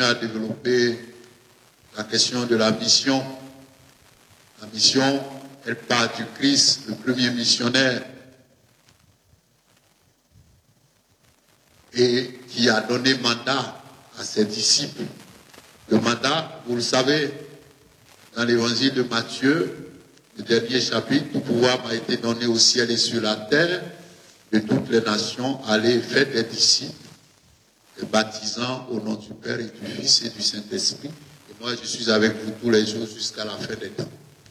continué à développer la question de la mission. La mission, elle part du Christ, le premier missionnaire, et qui a donné mandat à ses disciples. Le mandat, vous le savez, dans l'évangile de Matthieu, le dernier chapitre, tout pouvoir m'a été donné au ciel et sur la terre, de toutes les nations, allez faire des disciples, les baptisant au nom du Père et du Fils et du Saint-Esprit. Et moi, je suis avec vous tous les jours jusqu'à la fin des temps.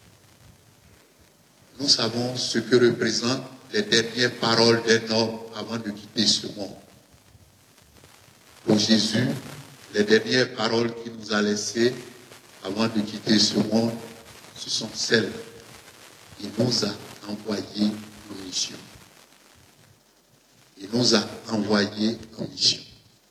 Nous savons ce que représentent les dernières paroles d'un homme avant de quitter ce monde. Pour Jésus, les dernières paroles qu'il nous a laissées avant de quitter ce monde, ce sont celles qu'il nous a envoyées en mission. Il nous a envoyés en mission.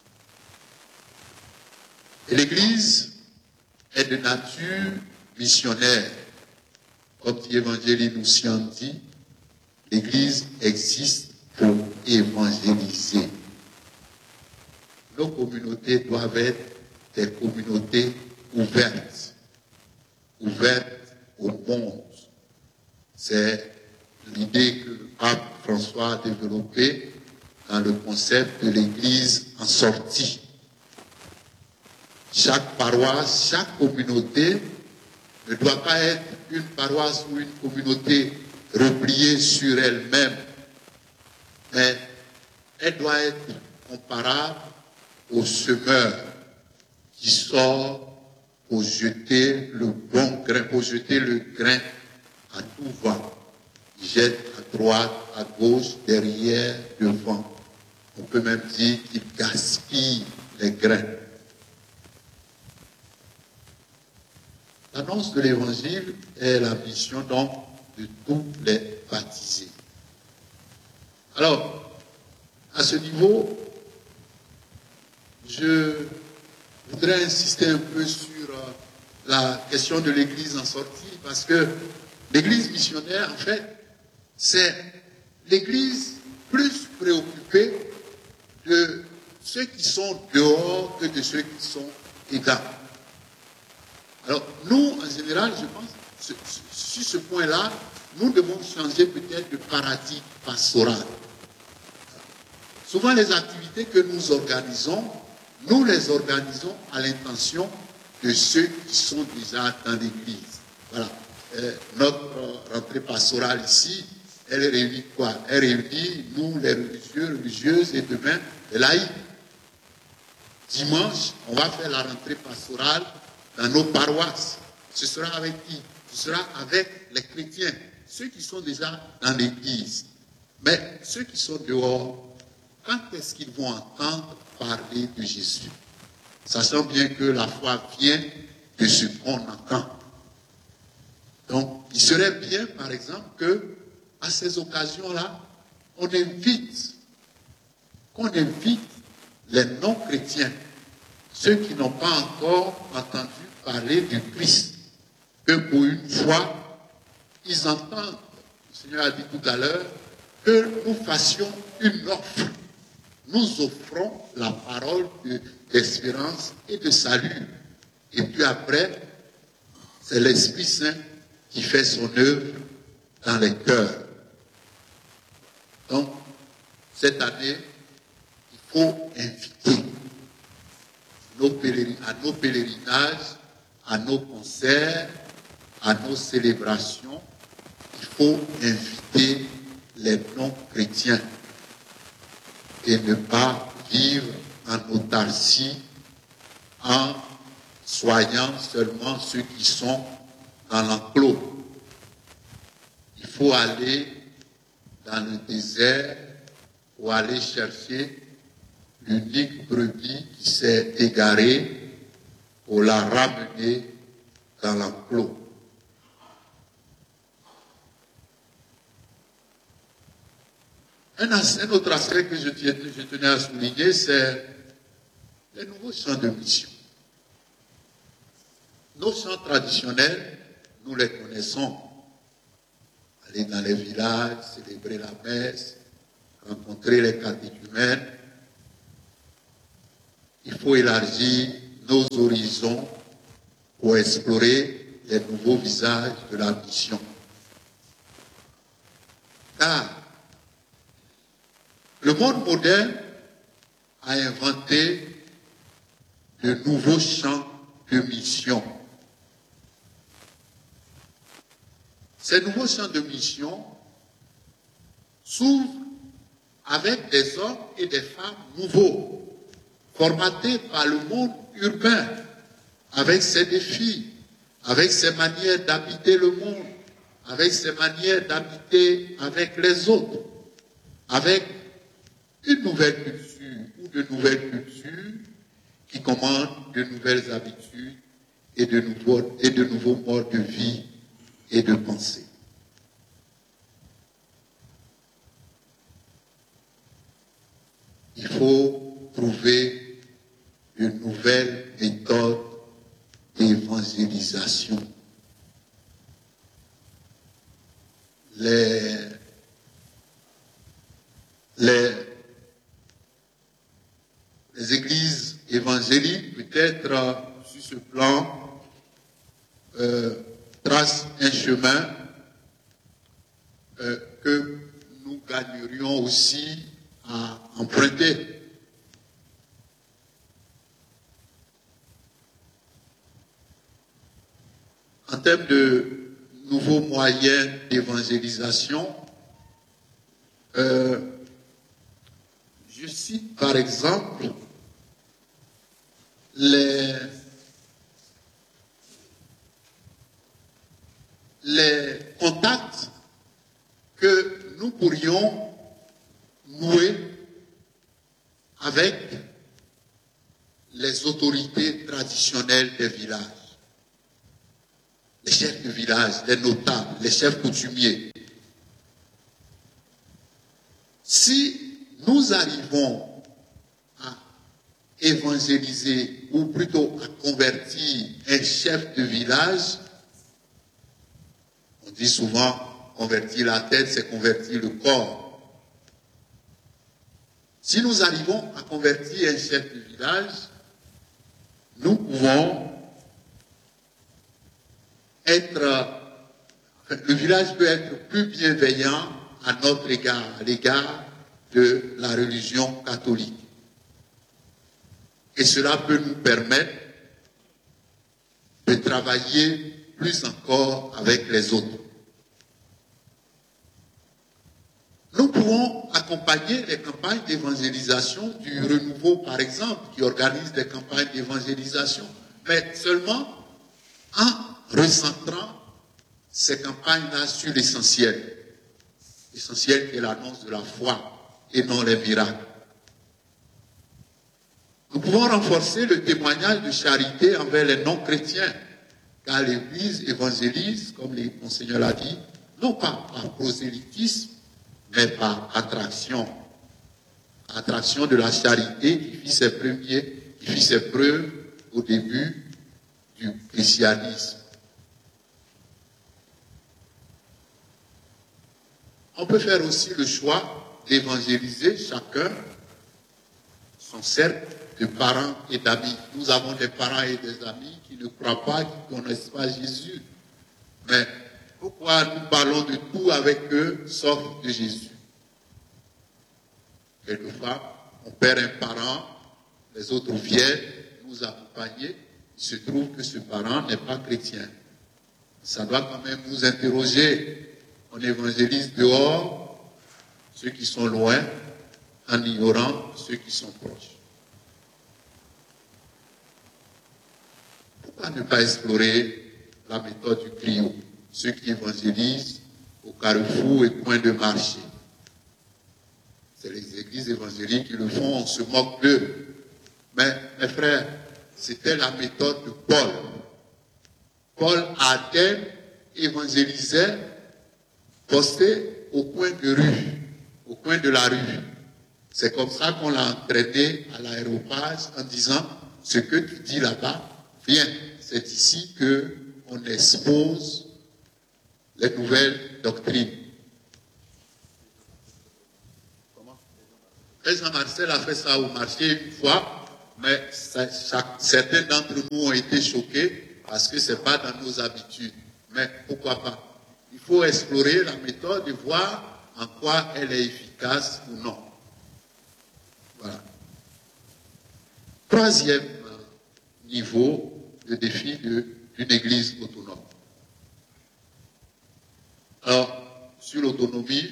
Et l'Église est de nature missionnaire. Comme dit Évangile nous dit, l'Église existe pour évangéliser. Nos communautés doivent être des communautés ouvertes au monde. C'est l'idée que le pape François a développée dans le concept de l'Église en sortie. Chaque paroisse, chaque communauté ne doit pas être une paroisse ou une communauté repliée sur elle-même, mais elle doit être comparable au semeur qui sort pour jeter le bon grain, pour jeter le grain à tout vent. Il jette à droite, à gauche, derrière, devant. On peut même dire qu'il gaspille les grains. L'annonce de l'Évangile est la mission donc de tous les baptisés. Alors, à ce niveau, je voudrais insister un peu sur la question de l'Église en sortie, parce que l'Église missionnaire, en fait, c'est l'Église plus préoccupée de ceux qui sont dehors que de ceux qui sont dedans. Alors, nous, en général, je pense, sur ce point-là, nous devons changer peut-être de paradigme pastoral. Souvent, les activités que nous organisons, nous les organisons à l'intention de ceux qui sont déjà dans l'Église. Voilà. Notre rentrée pastorale ici, elle réunit quoi? Elle réunit, nous, les religieux, religieuses, et demain, les laïcs. Dimanche, on va faire la rentrée pastorale dans nos paroisses. Ce sera avec qui? Ce sera avec les chrétiens, ceux qui sont déjà dans l'Église. Mais ceux qui sont dehors, quand est-ce qu'ils vont entendre parler de Jésus? Sachant bien que la foi vient de ce qu'on entend. Donc, il serait bien, par exemple, que à ces occasions-là, qu'on invite les non-chrétiens, ceux qui n'ont pas encore entendu parler du Christ, que pour une fois, ils entendent, le Seigneur a dit tout à l'heure, que nous fassions une offre. Nous offrons la parole d'espérance et de salut. Et puis après, c'est l'Esprit Saint qui fait son œuvre dans les cœurs. Donc, cette année, il faut inviter à nos pèlerinages, à nos concerts, à nos célébrations. Il faut inviter les non-chrétiens et ne pas vivre en autarcie en soignant seulement ceux qui sont dans l'enclos. Il faut aller dans le désert pour aller chercher l'unique brebis qui s'est égarée pour la ramener dans l'enclos. Un autre aspect que je tenais à souligner, c'est les nouveaux chants de mission. Nos chants traditionnels, nous les connaissons. Aller dans les villages, célébrer la messe, rencontrer les catéchumènes. Il faut élargir nos horizons pour explorer les nouveaux visages de la mission. Car le monde moderne a inventé de nouveaux champs de mission. Ces nouveaux champs de mission s'ouvrent avec des hommes et des femmes nouveaux, formatés par le monde urbain, avec ses défis, avec ses manières d'habiter le monde, avec ses manières d'habiter avec les autres, avec une nouvelle culture ou de nouvelles cultures qui commandent de nouvelles habitudes et de nouveaux modes de vie et de pensée. Il faut trouver de nouvelles méthodes d'évangélisation. Les églises évangéliques, peut-être sur ce plan, tracent un chemin que nous gagnerions aussi à emprunter. En termes de nouveaux moyens d'évangélisation, je cite par exemple les contacts que nous pourrions nouer avec les autorités traditionnelles des villages, les chefs de village, les notables, les chefs coutumiers. Si nous arrivons à évangéliser, ou plutôt à convertir un chef de village, on dit souvent convertir la tête, c'est convertir le corps. Si nous arrivons à convertir un chef de village, nous pouvons le village peut être plus bienveillant à notre égard, à l'égard de la religion catholique. Et cela peut nous permettre de travailler plus encore avec les autres. Nous pouvons accompagner les campagnes d'évangélisation du Renouveau, par exemple, qui organise des campagnes d'évangélisation, mais seulement en recentrant ces campagnes-là sur l'essentiel. L'essentiel qui est l'annonce de la foi et non les miracles. Nous pouvons renforcer le témoignage de charité envers les non-chrétiens, car l'Église évangélise, comme Monseigneur l'a dit, non pas par prosélytisme, mais par attraction. Attraction de la charité qui fit ses preuves au début du christianisme. On peut faire aussi le choix d'évangéliser chacun son cercle de parents et d'amis. Nous avons des parents et des amis qui ne croient pas, qui ne connaissent pas Jésus. Mais pourquoi nous parlons de tout avec eux, sauf de Jésus? Quelquefois, on perd un parent, les autres viennent nous accompagner. Il se trouve que ce parent n'est pas chrétien. Ça doit quand même nous interroger. On évangélise dehors ceux qui sont loin, en ignorant ceux qui sont proches. Pourquoi ne pas explorer la méthode du griot, ceux qui évangélisent au carrefour et coin de marché? C'est les églises évangéliques qui le font, on se moque d'eux. Mais, mes frères, c'était la méthode de Paul. Paul à Athènes évangélisait posté au coin de rue, au coin de la rue. C'est comme ça qu'on l'a entraîné à l'aéropage en disant, ce que tu dis là-bas, viens, c'est ici qu'on expose les nouvelles doctrines. Comment? Jean Marcel a fait ça au marché une fois, mais certains d'entre nous ont été choqués parce que ce n'est pas dans nos habitudes. Mais pourquoi pas? Il faut explorer la méthode et voir en quoi elle est efficace ou non. Voilà. Troisième niveau, le défi d'une église autonome. Alors, sur l'autonomie,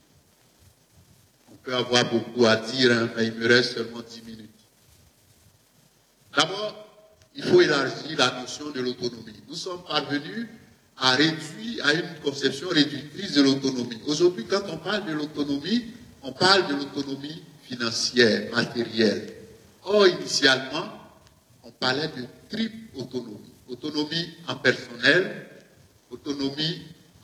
on peut avoir beaucoup à dire, hein, mais il me reste seulement 10 minutes. D'abord, il faut élargir la notion de l'autonomie. Nous sommes parvenus à réduire à une conception réductrice de l'autonomie. Aujourd'hui, quand on parle de l'autonomie, on parle de l'autonomie financière, matérielle. Or, initialement, on parlait de triple autonomie. Autonomie en personnel, autonomie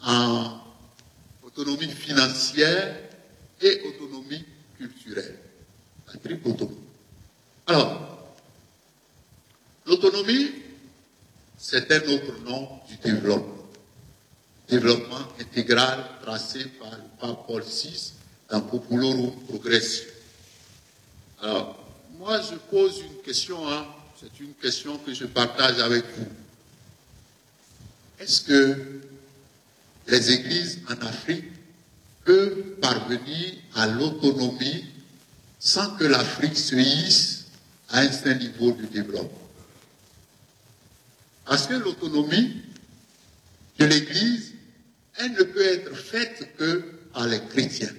financière et autonomie culturelle. La triple autonomie. Alors, l'autonomie, c'est un autre nom du développement. Développement intégral tracé par le pape Paul VI dans Populorum Progressio. Alors, moi je pose une question, hein, c'est une question que je partage avec vous. Est-ce que les églises en Afrique peuvent parvenir à l'autonomie sans que l'Afrique se hisse à un certain niveau de développement? Parce que l'autonomie de l'Église, elle ne peut être faite que par les chrétiens.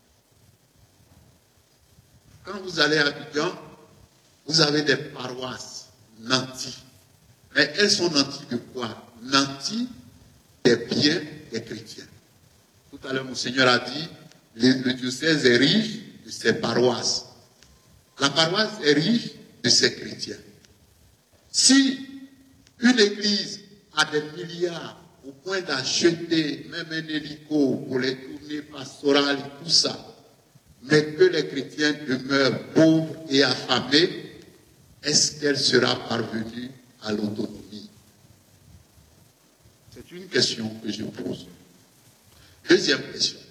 Quand vous allez à Abidjan, vous avez des paroisses nantis. Mais elles sont nantis de quoi? Nantis des biens des chrétiens. Tout à l'heure, mon Seigneur a dit, le diocèse est riche de ses paroisses. La paroisse est riche de ses chrétiens. Si une église a des milliards au point d'acheter même un hélico pour les tournées pastorales et tout ça, mais que les chrétiens demeurent pauvres et affamés, est-ce qu'elle sera parvenue à l'autonomie? C'est une question que je pose. Deuxième question.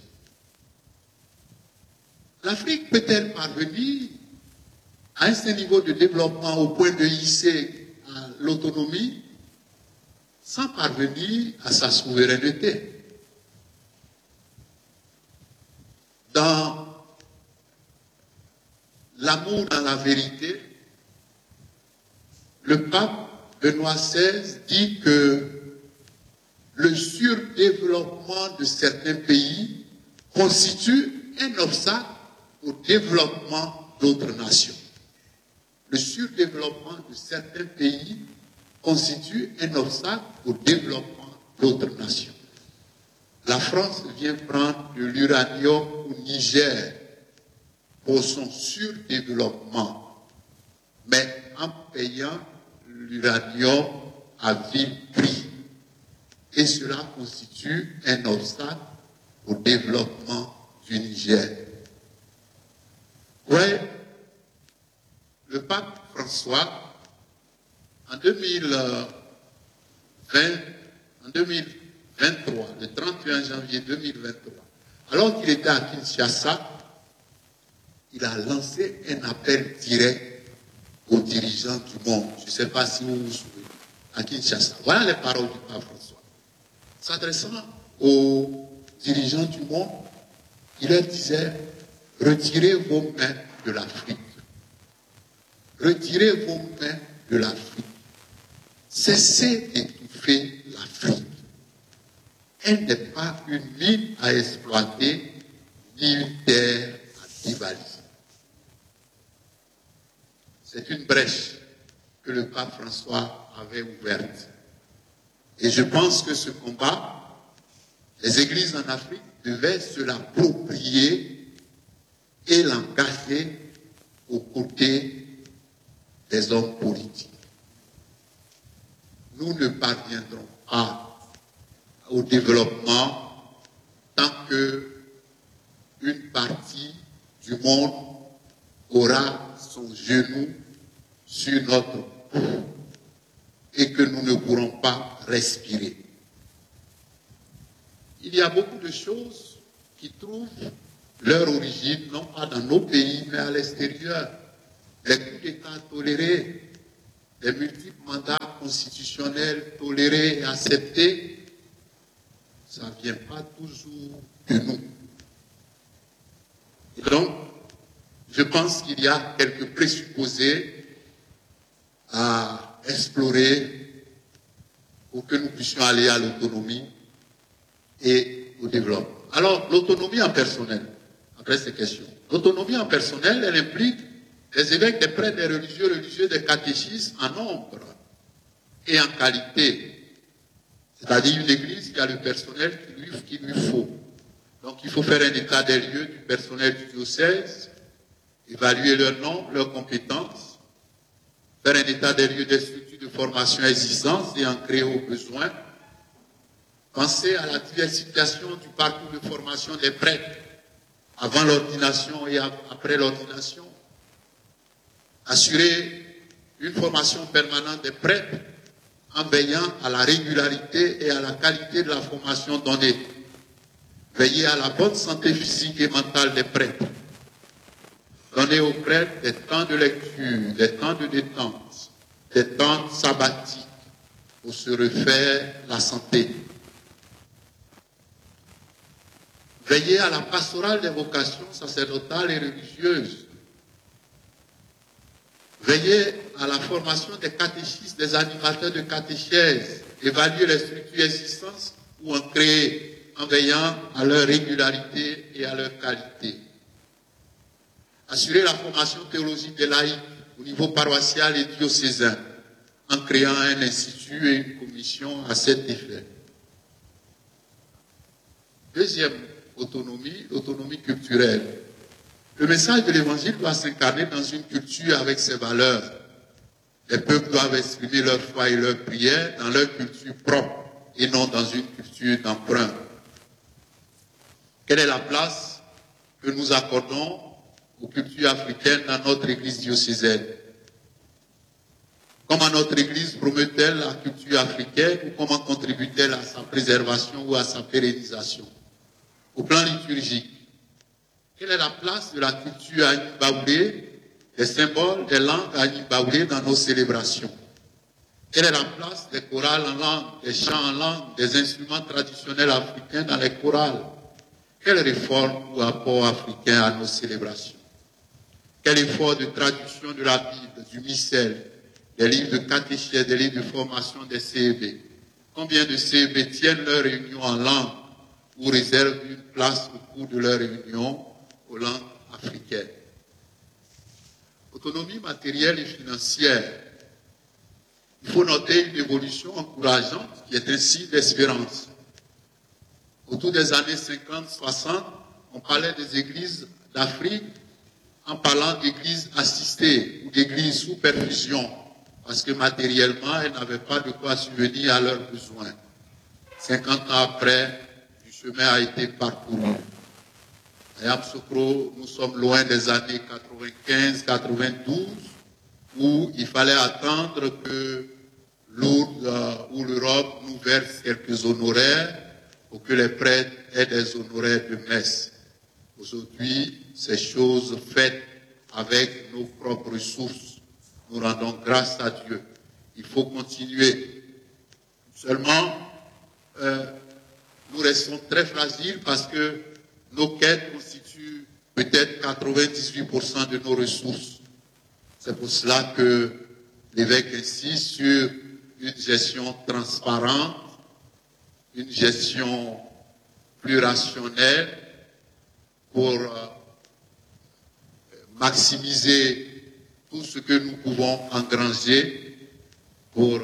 L'Afrique peut-elle parvenir à un certain niveau de développement au point de hisser à l'autonomie sans parvenir à sa souveraineté? Dans l'amour dans la vérité, le pape Benoît XVI dit que le surdéveloppement de certains pays constitue un obstacle au développement d'autres nations. Le surdéveloppement de certains pays constitue un obstacle au développement d'autres nations. La France vient prendre de l'uranium au Niger pour son surdéveloppement, mais en payant l'uranium à vil prix. Et cela constitue un obstacle au développement du Niger. Oui, le pape François, en 2023, le 31 janvier 2023, alors qu'il était à Kinshasa, il a lancé un appel direct aux dirigeants du monde. Je ne sais pas si vous vous souvenez, à Kinshasa. Voilà les paroles du pape François. S'adressant aux dirigeants du monde, il leur disait, retirez vos mains de l'Afrique. Retirez vos mains de l'Afrique. Cessez d'étouffer l'Afrique. Elle n'est pas une mine à exploiter, ni une terre à dévaliser. C'est une brèche que le pape François avait ouverte. Et je pense que ce combat, les églises en Afrique devaient se l'approprier et l'engager aux côtés des hommes politiques. Nous ne parviendrons pas au développement tant que une partie du monde aura son genou sur notre cou et que nous ne pourrons pas respirer. Il y a beaucoup de choses qui trouvent leur origine, non pas dans nos pays, mais à l'extérieur. les coups d'État tolérés, les multiples mandats constitutionnels tolérés et acceptés, ça ne vient pas toujours de nous. Et donc, je pense qu'il y a quelques présupposés à explorer pour que nous puissions aller à l'autonomie et au développement. Alors, l'autonomie en personnel, après ces questions. L'autonomie en personnel, elle implique des évêques, des prêtres, des religieux, des catéchistes en nombre et en qualité. C'est-à-dire une église qui a le personnel qu'il lui faut. Donc, il faut faire un état des lieux du personnel du diocèse, évaluer leur nombre, leurs compétences, faire un état des lieux des structures de formation existantes et en créer au besoin, penser à la diversification du parcours de formation des prêtres avant l'ordination et après l'ordination, assurer une formation permanente des prêtres en veillant à la régularité et à la qualité de la formation donnée, veiller à la bonne santé physique et mentale des prêtres, donner aux prêtres des temps de lecture, des temps de détente, des temps sabbatiques pour se refaire la santé. Veiller à la pastorale des vocations sacerdotales et religieuses. Veiller à la formation des catéchistes, des animateurs de catéchèse. Évaluer les structures existantes ou en créer en veillant à leur régularité et à leur qualité. Assurer la formation théologique des laïcs au niveau paroissial et diocésain en créant un institut et une commission à cet effet. Deuxième autonomie, l'autonomie culturelle. Le message de l'Évangile doit s'incarner dans une culture avec ses valeurs. Les peuples doivent exprimer leur foi et leur prière dans leur culture propre et non dans une culture d'emprunt. Quelle est la place que nous accordons aux cultures africaines dans notre Église diocésaine? Comment notre Église promeut-elle la culture africaine ou comment contribue-t-elle à sa préservation ou à sa pérennisation? Au plan liturgique, quelle est la place de la culture Agni-Baoulé, des symboles, des langues Agni-Baoulé dans nos célébrations? Quelle est la place des chorales en langue, des chants en langue, des instruments traditionnels africains dans les chorales? Quelle réforme ou apport africain à nos célébrations? Quel effort de traduction de la Bible, du missel, des livres de catéchèse, des livres de formation des CEB? Combien de CEB tiennent leurs réunions en langue ou réservent une place au cours de leurs réunions aux langues africaines? Autonomie matérielle et financière. Il faut noter une évolution encourageante qui est un signe d'espérance. Autour des années 50-60, on parlait des églises d'Afrique en parlant d'églises assistées ou d'églises sous perfusion, parce que matériellement, elles n'avaient pas de quoi subvenir à leurs besoins. 50 ans après, du chemin a été parcouru. À Yamoussoukro, nous sommes loin des années 95-92, où il fallait attendre que Lourdes ou l'Europe nous verse quelques honoraires pour que les prêtres aient des honoraires de messe. Aujourd'hui, ces choses faites avec nos propres ressources, nous rendons grâce à Dieu. Il faut continuer. Seulement, nous restons très fragiles parce que nos quêtes constituent peut-être 98% de nos ressources. C'est pour cela que l'évêque insiste sur une gestion transparente, une gestion plus rationnelle pour maximiser tout ce que nous pouvons engranger pour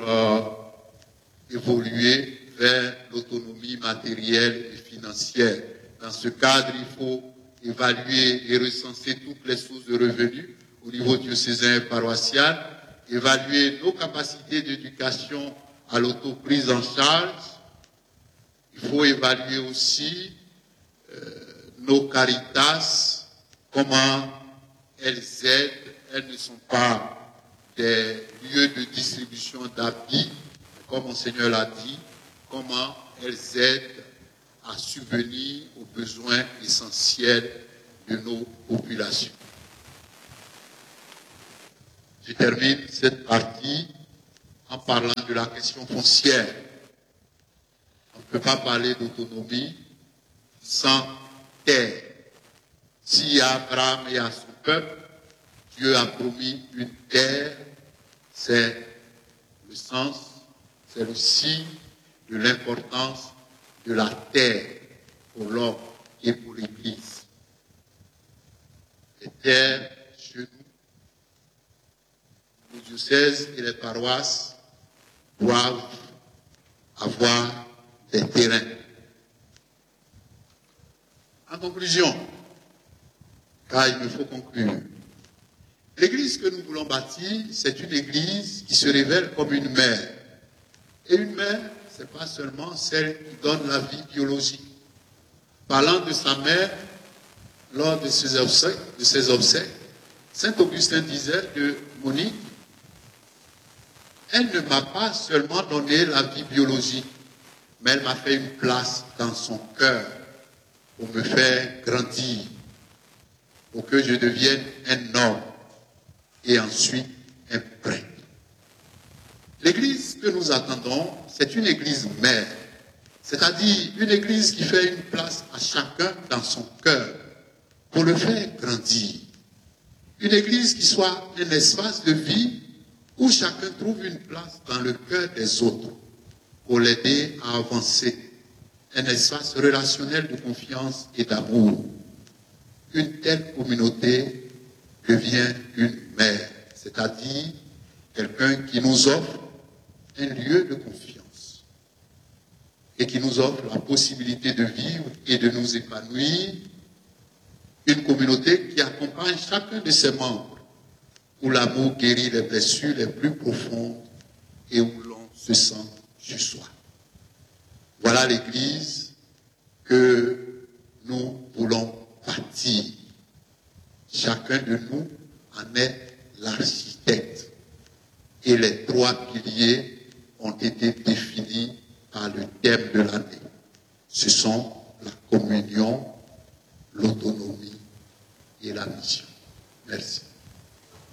évoluer vers l'autonomie matérielle et financière. Dans ce cadre, il faut évaluer et recenser toutes les sources de revenus au niveau diocésain et paroissial, évaluer nos capacités d'éducation à l'autoprise en charge. Il faut évaluer aussi nos caritas, comment elles aident, elles ne sont pas des lieux de distribution d'habits, comme Monseigneur l'a dit, comment elles aident à subvenir aux besoins essentiels de nos populations. Je termine cette partie en parlant de la question foncière. On ne peut pas parler d'autonomie sans terre. Si Abraham et à son peuple, Dieu a promis une terre, c'est le sens, c'est le signe de l'importance de la terre pour l'homme et pour l'Église. Les terres chez nous, les diocèses et les paroisses doivent avoir des terrains. En conclusion, car il me faut conclure, l'église que nous voulons bâtir, c'est une église qui se révèle comme une mère. Et une mère, ce n'est pas seulement celle qui donne la vie biologique. Parlant de sa mère, lors de ses obsèques, Saint Augustin disait de Monique, elle ne m'a pas seulement donné la vie biologique, mais elle m'a fait une place dans son cœur pour me faire grandir, pour que je devienne un homme et ensuite un prêtre. L'église que nous attendons, c'est une église mère, c'est-à-dire une église qui fait une place à chacun dans son cœur pour le faire grandir. Une église qui soit un espace de vie où chacun trouve une place dans le cœur des autres pour l'aider à avancer. Un espace relationnel de confiance et d'amour. Une telle communauté devient une mère, c'est-à-dire quelqu'un qui nous offre un lieu de confiance et qui nous offre la possibilité de vivre et de nous épanouir. Une communauté qui accompagne chacun de ses membres, où l'amour guérit les blessures les plus profondes et où l'on se sent chez soi. Voilà l'église que nous voulons bâtir. Chacun de nous en est l'architecte. Et les 3 piliers ont été définis par le thème de l'année. Ce sont la communion, l'autonomie et la mission. Merci.